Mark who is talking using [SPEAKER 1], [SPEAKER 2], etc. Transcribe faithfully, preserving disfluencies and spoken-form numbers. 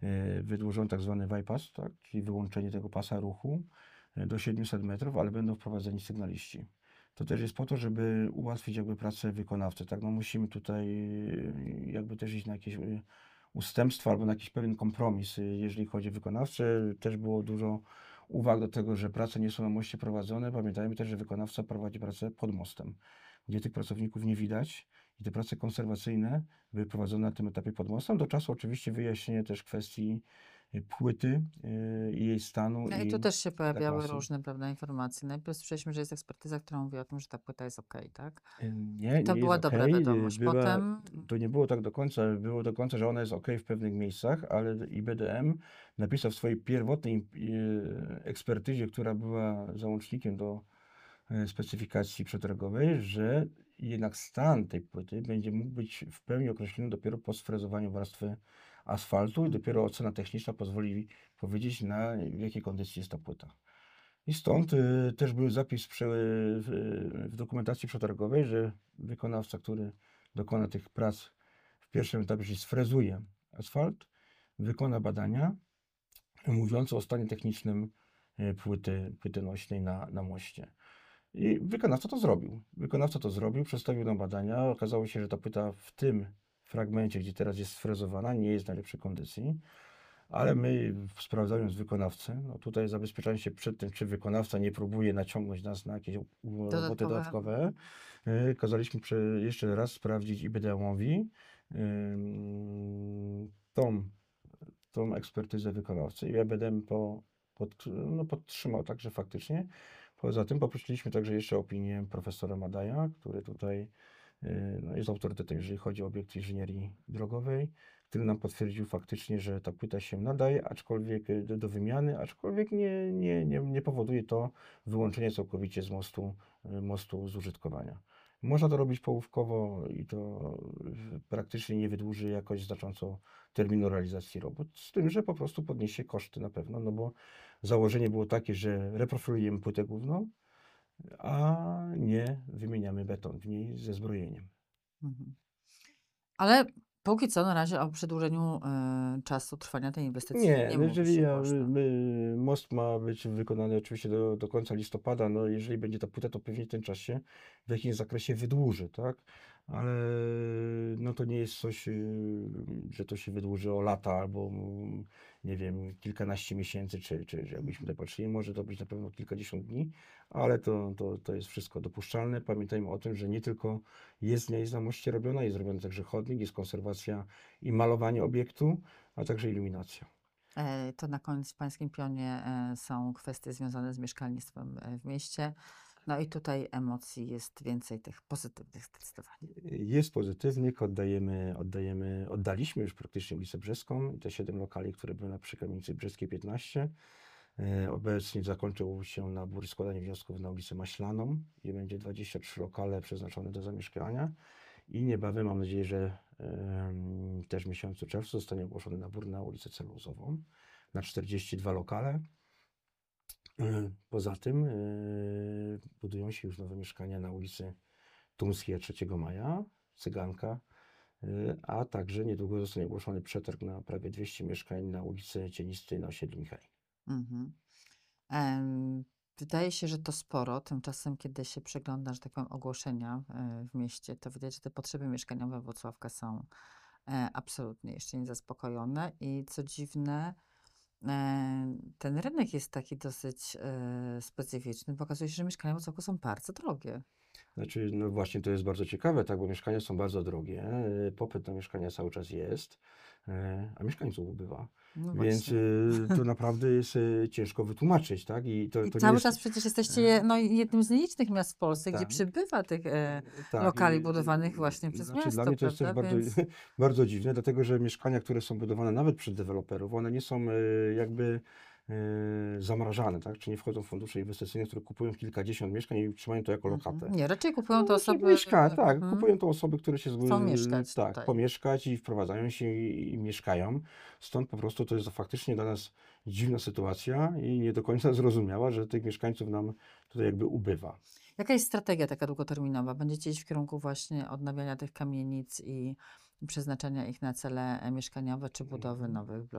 [SPEAKER 1] e, wydłużony tak zwany bypass, tak, czyli wyłączenie tego pasa ruchu e, do siedmiuset metrów, ale będą wprowadzeni sygnaliści. To też jest po to, żeby ułatwić jakby pracę wykonawcy, tak, no musimy tutaj e, jakby też iść na jakieś e, ustępstwa albo na jakiś pewien kompromis, e, jeżeli chodzi o wykonawcę. Też było dużo uwag do tego, że prace nie są na moście prowadzone. Pamiętajmy też, że wykonawca prowadzi pracę pod mostem, gdzie tych pracowników nie widać i te prace konserwacyjne były prowadzone na tym etapie pod mostem, do czasu oczywiście wyjaśnienia też kwestii y, płyty y, i jej stanu
[SPEAKER 2] No i tu
[SPEAKER 1] i
[SPEAKER 2] też się pojawiały
[SPEAKER 1] zakwasu.
[SPEAKER 2] różne, prawda, informacje. Najpierw słyszeliśmy, że jest ekspertyza, która mówi o tym, że ta płyta jest okej, tak?
[SPEAKER 1] Y,
[SPEAKER 2] I
[SPEAKER 1] Nie,
[SPEAKER 2] to
[SPEAKER 1] nie jest
[SPEAKER 2] była
[SPEAKER 1] ok.
[SPEAKER 2] dobra wiadomość.
[SPEAKER 1] Była,
[SPEAKER 2] Potem,
[SPEAKER 1] to nie było tak do końca, było do końca, że ona jest ok w pewnych miejscach, ale I B D M napisał w swojej pierwotnej y, ekspertyzie, która była załącznikiem do e, specyfikacji przetargowej, że jednak stan tej płyty będzie mógł być w pełni określony dopiero po sfrezowaniu warstwy asfaltu i dopiero ocena techniczna pozwoli powiedzieć, na w jakiej kondycji jest ta płyta. I stąd y, też był zapis przy, w, w dokumentacji przetargowej, że wykonawca, który dokona tych prac w pierwszym etapie, czyli sfrezuje asfalt, wykona badania mówiące o stanie technicznym y, płyty, płyty nośnej na, na moście. I wykonawca to zrobił. Wykonawca to zrobił, przedstawił nam badania. Okazało się, że ta płyta w tym fragmencie, gdzie teraz jest sfrezowana, nie jest w najlepszej kondycji. Ale my, sprawdzając wykonawcę, no tutaj zabezpieczając się przed tym, czy wykonawca nie próbuje naciągnąć nas na jakieś u- roboty
[SPEAKER 2] dodatkowe.
[SPEAKER 1] dodatkowe, y, kazaliśmy prze- jeszcze raz sprawdzić I B D M-owi ym, tą, tą ekspertyzę wykonawcy. I I B D M po, pod, no, podtrzymał także faktycznie. Poza tym poprosiliśmy także jeszcze opinię profesora Madaja, który tutaj y, no, jest autorytetem, jeżeli chodzi o obiekty inżynierii drogowej, który nam potwierdził faktycznie, że ta płyta się nadaje, aczkolwiek y, do, do wymiany, aczkolwiek nie, nie, nie, nie powoduje to wyłączenia całkowicie z mostu, y, mostu z użytkowania. Można to robić połówkowo i to y, praktycznie nie wydłuży jakoś znacząco terminu realizacji robót, z tym, że po prostu podniesie koszty na pewno, no bo założenie było takie, że reprofilujemy płytę główną, a nie wymieniamy beton w niej ze zbrojeniem.
[SPEAKER 2] Mhm. Ale póki co na razie o przedłużeniu y, czasu trwania tej inwestycji
[SPEAKER 1] Nie,
[SPEAKER 2] nie
[SPEAKER 1] no
[SPEAKER 2] mówi
[SPEAKER 1] jeżeli
[SPEAKER 2] się
[SPEAKER 1] ja,
[SPEAKER 2] głośno.
[SPEAKER 1] my, most ma być wykonany oczywiście do, do końca listopada, no jeżeli będzie ta płyta, to pewnie ten czas się w jakimś zakresie wydłuży, tak? Ale no to nie jest coś, y, że to się wydłuży o lata albo mm, nie wiem, kilkanaście miesięcy, czy, czy, czy jakbyśmy
[SPEAKER 2] Mhm.
[SPEAKER 1] tak patrzyli, może to być na pewno kilkadziesiąt dni, ale to, to, to jest wszystko dopuszczalne. Pamiętajmy o tym, że nie tylko jezdnia jest na moście robiona, jest robiony także chodnik, jest konserwacja i malowanie obiektu, a także iluminacja.
[SPEAKER 2] E, To na koniec w Pańskim Pionie e, są kwestie związane z mieszkalnictwem e, w mieście. No i tutaj emocji jest więcej tych pozytywnych zdecydowanie.
[SPEAKER 1] Jest pozytywnik, oddajemy, oddajemy, oddaliśmy już praktycznie ulicę Brzeską, te siedem lokali, które były na przy kamienicy Brzeskiej piętnaście. E, Obecnie zakończył się nabór i składanie wniosków na ulicę Maślaną, gdzie będzie dwadzieścia trzy lokale przeznaczone do zamieszkania i niebawem, mam nadzieję, że em, też w miesiącu czerwcu zostanie ogłoszony nabór na ulicę Celuzową na czterdzieści dwa lokale. E, Poza tym e, budują się już nowe mieszkania na ulicy Tumskiej trzeciego Maja, Cyganka, y, a także niedługo zostanie ogłoszony przetarg na prawie dwieście mieszkań na ulicy Cienistej na osiedlu Micheli.
[SPEAKER 2] Mhm. Em, Wydaje się, że to sporo. Tymczasem, kiedy się przegląda, że tak powiem, ogłoszenia e, w mieście, to widać, że te potrzeby mieszkaniowe Włocławka są e, absolutnie jeszcze niezaspokojone. I co dziwne, e, ten rynek jest taki dosyć e, specyficzny, bo okazuje się, że mieszkania w Włocławku są bardzo drogie.
[SPEAKER 1] Znaczy, no właśnie to jest bardzo ciekawe, tak, bo mieszkania są bardzo drogie, y, popyt na mieszkania cały czas jest, y, a mieszkańców ubywa.
[SPEAKER 2] No
[SPEAKER 1] Więc
[SPEAKER 2] właśnie.
[SPEAKER 1] y, to naprawdę jest y, ciężko wytłumaczyć, tak? I to,
[SPEAKER 2] I
[SPEAKER 1] to nie
[SPEAKER 2] cały
[SPEAKER 1] jest.
[SPEAKER 2] czas przecież jesteście no, jednym z nielicznych miast w Polsce, gdzie
[SPEAKER 1] Tak,
[SPEAKER 2] przybywa tych e,
[SPEAKER 1] tak. I,
[SPEAKER 2] lokali budowanych właśnie
[SPEAKER 1] y,
[SPEAKER 2] przez
[SPEAKER 1] znaczy dla
[SPEAKER 2] miasto,
[SPEAKER 1] mnie to jest też
[SPEAKER 2] prawda?
[SPEAKER 1] bardzo,
[SPEAKER 2] Więc
[SPEAKER 1] bardzo dziwne, dlatego że mieszkania, które są budowane nawet przez deweloperów, one nie są y, jakby y, zamrażane, tak? Czy nie wchodzą w fundusze inwestycyjne, które kupują kilkadziesiąt mieszkań i trzymają to jako
[SPEAKER 2] mhm.
[SPEAKER 1] lokatę.
[SPEAKER 2] Nie, raczej kupują
[SPEAKER 1] No,
[SPEAKER 2] to
[SPEAKER 1] znaczy
[SPEAKER 2] osoby,
[SPEAKER 1] mieszka, tak,
[SPEAKER 2] mhm,
[SPEAKER 1] kupują to osoby, które się
[SPEAKER 2] chcą
[SPEAKER 1] zgły-
[SPEAKER 2] mieszkać
[SPEAKER 1] tak,
[SPEAKER 2] tutaj.
[SPEAKER 1] pomieszkać i wprowadzają się i, i mieszkają. Stąd po prostu to jest faktycznie dla nas dziwna sytuacja i nie do końca zrozumiała, że tych mieszkańców nam tutaj jakby ubywa.
[SPEAKER 2] Jaka jest strategia taka długoterminowa? Będziecie iść w kierunku właśnie odnawiania tych kamienic i przeznaczenia ich na cele e, mieszkaniowe czy budowy
[SPEAKER 1] Mhm.
[SPEAKER 2] nowych bloków?